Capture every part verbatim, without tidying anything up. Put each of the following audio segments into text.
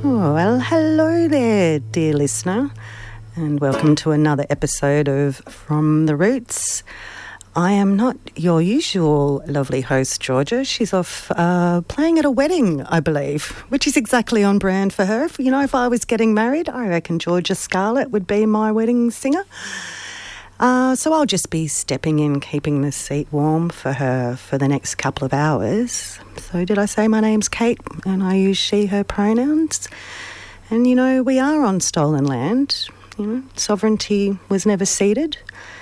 Oh, well, hello there, dear listener, and welcome to another episode of From the Roots. I am not your usual lovely host, Georgia. She's off uh, playing at a wedding, I believe, which is exactly on brand for her. If, you know, if I was getting married, I reckon Georgia Scarlett would be my wedding singer. Uh, so I'll just be stepping in, keeping the seat warm for her for the next couple of hours. So did I say my name's Kate and I use she, her pronouns? And, you know, we are on stolen land. You know, sovereignty was never ceded.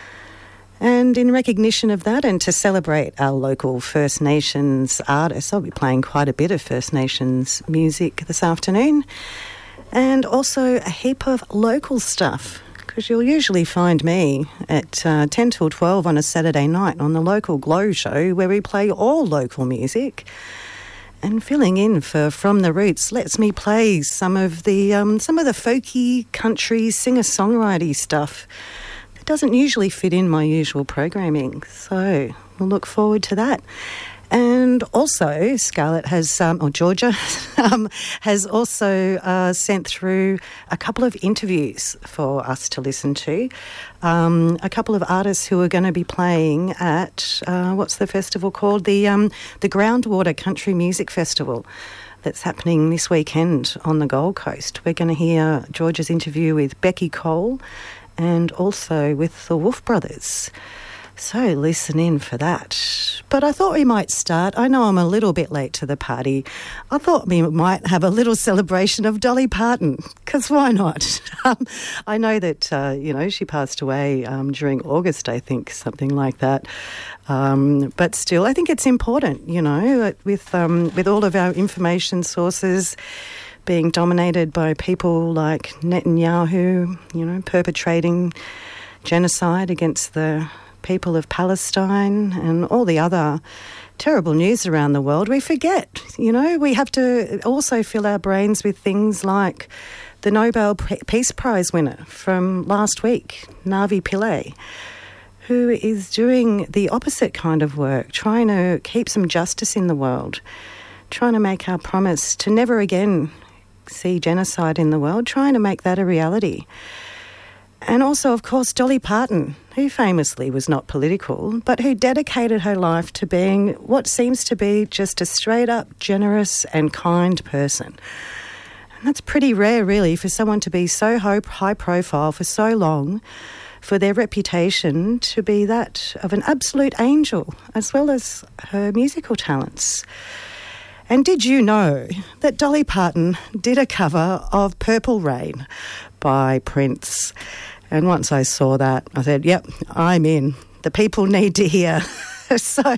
And in recognition of that and to celebrate our local First Nations artists, I'll be playing quite a bit of First Nations music this afternoon. And also a heap of local stuff, because you'll usually find me at uh, ten till twelve on a Saturday night on the local Glow show where we play all local music. And filling in for From the Roots lets me play some of the um, some of the folky, country, singer-songwriter stuff that doesn't usually fit in my usual programming. So we'll look forward to that. And also, Scarlett has, um, or Georgia, um, has also uh, sent through a couple of interviews for us to listen to. Um, a couple of artists who are going to be playing at, uh, what's the festival called? The, um, the Groundwater Country Music Festival that's happening this weekend on the Gold Coast. We're going to hear Georgia's interview with Becky Cole and also with the Wolf Brothers. So listen in for that. But I thought we might start. I know I'm a little bit late to the party. I thought we might have a little celebration of Dolly Parton, because why not? Um, I know that, uh, you know, she passed away um, during August, I think, something like that. Um, but still, I think it's important, you know, with um, with all of our information sources being dominated by people like Netanyahu, you know, perpetrating genocide against the people of Palestine and all the other terrible news around the world, we forget, you know, we have to also fill our brains with things like the Nobel Peace Prize winner from last week, Navi Pillay, who is doing the opposite kind of work, trying to keep some justice in the world, trying to make our promise to never again see genocide in the world, trying to make that a reality. And also, of course, Dolly Parton, who famously was not political, but who dedicated her life to being what seems to be just a straight-up generous and kind person. And that's pretty rare, really, for someone to be so high-profile for so long, for their reputation to be that of an absolute angel, as well as her musical talents. And did you know that Dolly Parton did a cover of Purple Rain by Prince? And once I saw that, I said, yep, I'm in. The people need to hear. so,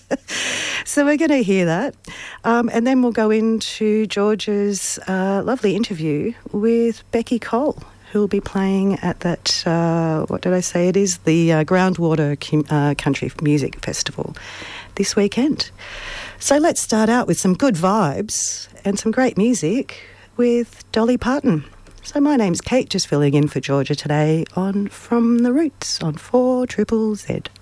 so we're going to hear that. Um, and then we'll go into George's uh, lovely interview with Becky Cole, who will be playing at that, uh, what did I say it is? The uh, Groundwater Kim, uh, Country Music Festival this weekend. So let's start out with some good vibes and some great music with Dolly Parton. So my name's Kate, just filling in for Georgia today on From the Roots on four Triple Z.